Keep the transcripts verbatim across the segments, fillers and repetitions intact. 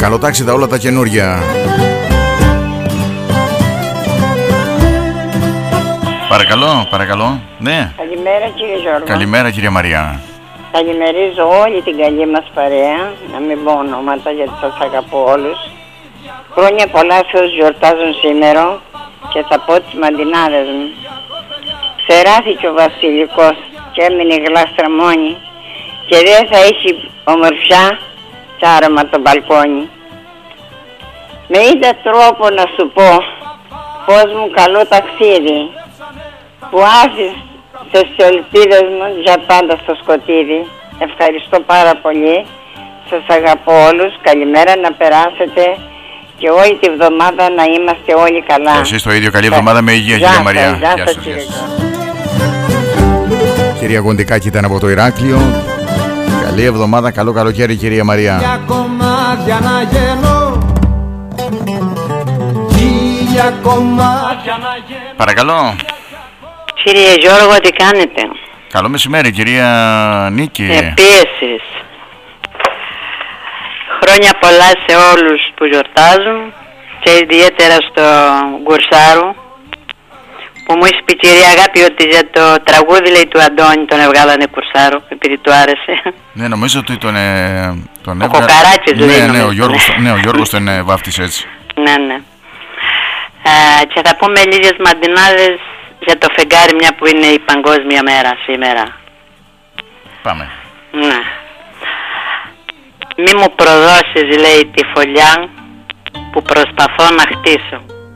καλοτάξιδα όλα τα καινούργια. Παρακαλώ, παρακαλώ. Ναι. Καλημέρα κύριε Γιώργο. Καλημέρα κυρία Μαρία. Καλημερίζω όλη την καλή μας παρέα. Να μην πω ονόματα γιατί σας αγαπώ όλους. Χρόνια πολλά σε όσους γιορτάζουν σήμερα και θα πω τις μαντινάδες μου. Ξεράθηκε ο βασιλικός και έμεινε η γλάστρα μόνη και δεν θα έχει ομορφιά τσάρωμα το μπαλκόνι. Με είδα τρόπο να σου πω πως μου καλό ταξίδι που άφησες τις ελπίδες μου για πάντα στο σκοτίδι. Ευχαριστώ πάρα πολύ. Σας αγαπώ όλους. Καλημέρα να περάσετε και όλη τη βδομάδα να είμαστε όλοι καλά. Εσείς το ίδιο. Καλή εβδομάδα με υγεία, κυρία Μαρία. Γεια σας, κύριε. Κυρία Γοντικάκη ήταν από το Ηράκλειο. Καλή εβδομάδα, καλό καλοκαίρι κυρία Μαρία. Για κομμάτια να γεννώ, για κομμάτια να γεννώ. Παρακαλώ. Κύριε Γιώργο, τι κάνετε? Καλό μεσημέρι κυρία Νίκη. Επίσης, χρόνια πολλά σε όλους που γιορτάζουν και ιδιαίτερα στο Γκουρσάρου που μου είπε η κυρία Αγάπη ότι για το τραγούδι λέει του Αντώνη τον εβγάλανε Κουρσάρου επειδή του άρεσε. Ναι, νομίζω ότι τον, ε, τον ο έβγαλε. Κοκαράτσης ναι, λέει. Ναι, ο Γιώργος, ναι, ο Γιώργος τον ε, βάφτισε έτσι. Ναι, ναι. Ε, και θα πούμε λίγες μαντινάδες για το φεγγάρι, μια που είναι η παγκόσμια μέρα σήμερα. Πάμε. Ναι. Μη μου προδώσεις, λέει, τη φωλιά που προσπαθώ να χτίσω.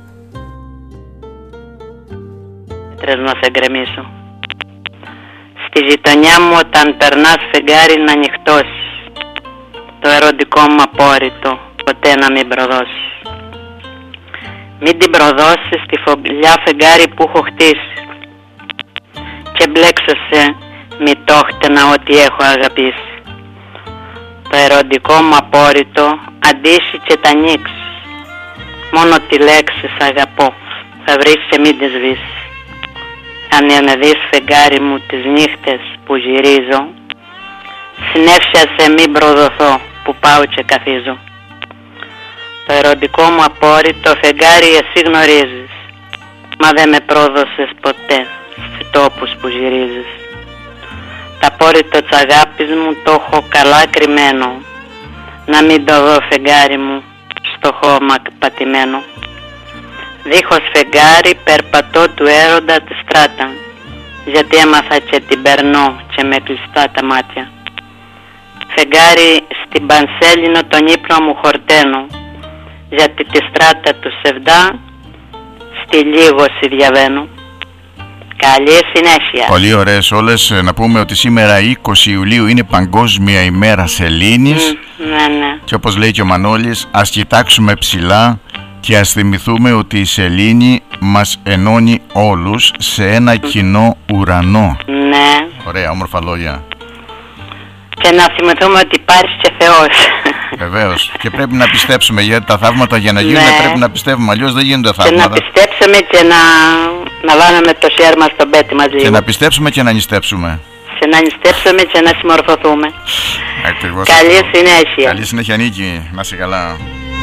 Τρες να σε γκρεμίσω. Στη γειτονιά μου όταν περνάς φεγγάρι να νυχτώσεις. Το ερωτικό μου απόρριτο ποτέ να μην προδώσεις. Μην την προδώσεις τη φωλιά φεγγάρι που έχω χτίσει και μπλέξεσαι μη το χτενα ό,τι έχω αγαπήσει. Το ερωτικό μου απόρριτο αντίσει και τα ανοίξεις. Μόνο τη λέξη σ' αγαπώ θα βρεις και μην τη σβήσεις. Αν με δεις φεγγάρι μου τις νύχτες που γυρίζω, συνέφιασε μην προδοθώ που πάω και καθίζω. Το ερωτικό μου απόρριτο φεγγάρι εσύ γνωρίζεις, μα δεν με πρόδωσες ποτέ στους τόπους που γυρίζεις. Το απόρριτο της αγάπης μου το έχω καλά κρυμμένο, να μην το δω φεγγάρι μου στο χώμα πατημένο. Δίχως φεγγάρι περπατώ του έρωτα τη στράτα, γιατί έμαθα και την περνώ και με κλειστά τα μάτια. Φεγγάρι στην Πανσέλινο τον ύπνο μου χορταίνω, γιατί τη στράτα του Σεβδά στη λίγωση διαβαίνω. Καλή συνέχεια. Πολύ ωραίες όλες. Να πούμε ότι σήμερα είκοσι Ιουλίου είναι Παγκόσμια ημέρα σελήνης. Mm, ναι, ναι. Και όπως λέει και ο Μανώλης, ας κοιτάξουμε ψηλά και ας θυμηθούμε ότι η σελήνη μας ενώνει όλους σε ένα κοινό ουρανό. Ναι. Ωραία, όμορφα λόγια. Και να θυμηθούμε ότι υπάρχει και Θεός. Βεβαίως. Και πρέπει να πιστέψουμε, γιατί τα θαύματα για να γίνουν, ναι, πρέπει να πιστεύουμε, αλλιώς δεν γίνονται θαύματα. Και να πιστέψουμε και να, να βάλουμε το σέρ μας στο πέτι μας λίγο. Και να πιστέψουμε και να νηστέψουμε. Και να νηστέψουμε και να συμμορφωθούμε. Ακριβώς. Καλή συνέχεια. Καλή συνέχεια Νίκη, να είσαι καλά.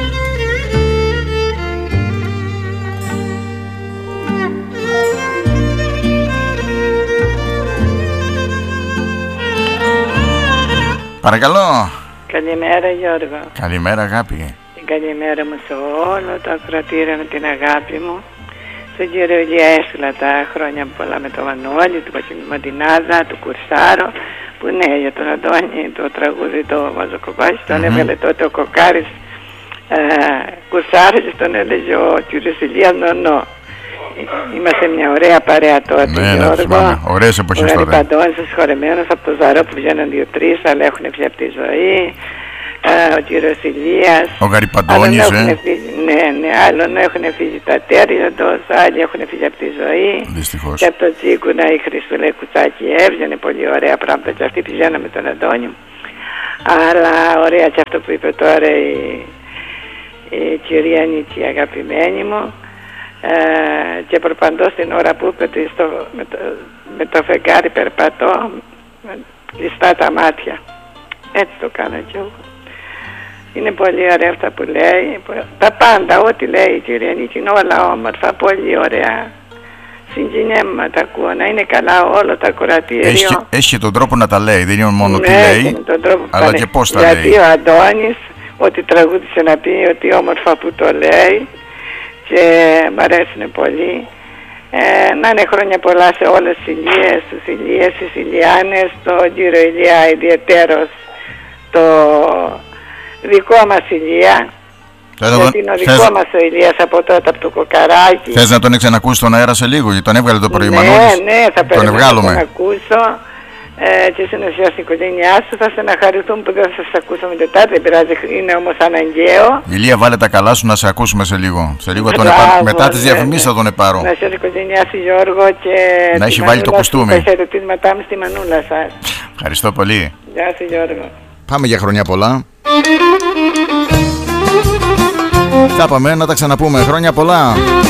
Παρακαλώ. Καλημέρα Γιώργο. Καλημέρα αγάπη. Καλημέρα μου σε όλο το ακροατήριο με την αγάπη μου. Στον κύριο Ηλία έστειλα τα χρόνια πολλά με το Μανώλη, του Μαντινάδα, του Κουρσάρο, που ναι, για τον Αντώνη το τραγούδι το Μαζοκοπάς, τον mm-hmm. έβγαλε τότε ο Κοκάρης ε, Κουρσάρος και τον έλεγε ο κύριος Ηλίας Νονό. Είμαστε μια ωραία παρέα τότε, ναι, Γιώργο. Ναι, ωραίες εποχές τότε. Ο Γαρυπαντώνης συγχωρεμένος από το Ζαρό που βγαίνουν δύο-τρεις, αλλά έχουν φύγει από τη ζωή. Uh, ο κύριος Ηλίας. Ο Γαρυπαντώνης, ε. Φύγει, ναι, ναι, άλλων έχουν φύγει τα τέρια τους, άλλοι έχουν φύγει από τη ζωή. Δυστυχώς. Και από το Τσίκουνα η Χριστούλα Κουτσάκη έβγαινε πολύ ωραία πράγματα και αυτή πηγαίνω με τον Αντώνιο. Αλλά ωραία και αυτό που είπε τώρα η, η κυρία Νίκη, η αγαπημένη μου. Uh, και προπαντός την ώρα που είπε ότι στο, με, το, με το φεγγάρι περπατώ, κλειστά τα μάτια. Έτσι το κάνω κι εγώ. Είναι πολύ ωραία αυτά που λέει. Τα πάντα, ό,τι λέει η κυρία Νίκη, είναι όλα όμορφα, πολύ ωραία. Συγκινιέμαι τα ακούω, να είναι καλά όλο το ακροατήριο. Έχει, έχει τον τρόπο να τα λέει, δεν είναι μόνο ναι, τι λέει, τον τρόπο αλλά πάνε. Και πώς τα Γιατί λέει. Γιατί ο Αντώνης, ό,τι τραγούδισε να πει, ότι όμορφα που το λέει και μ' αρέσουν πολύ. Ε, να είναι χρόνια πολλά σε όλες τις Ηλίες, τους Ηλίες, τις Ηλιάνες, τον κύριο Ηλία ιδιαιτέρως, το δικό μας Ηλία. Γιατί είναι ο δικό θες... μας ο Ηλίας από τότε, από το Κοκαράκι. Θες να τον ξανακούσεις στον αέρα σε λίγο, γιατί τον έβγαλε το πρωί Μανώλης. Ναι, ναι, θα πρέπει να τον ακούσω. Ε, και συνεργασία στην οικογένειά σου, θα στεναχαρηθούν που δεν θα σας ακούσαμε Τετάρτη, δεν πειράζει, είναι όμως αναγκαίο. Ηλία, βάλε τα καλά σου να σε ακούσουμε σε λίγο. Σε λίγο τον επα... Μετά τις διαφημίσεις θα τον επάρω. Να σε οικογένειά σου, Γιώργο, και να έχει βάλει το κουστούμι. Τα χαιρετίσματά μου στη μανούλα σας. Ευχαριστώ πολύ. Γεια σου, Γιώργο. Πάμε για χρόνια πολλά. Θα πάμε να τα ξαναπούμε. Χρόνια πολλά.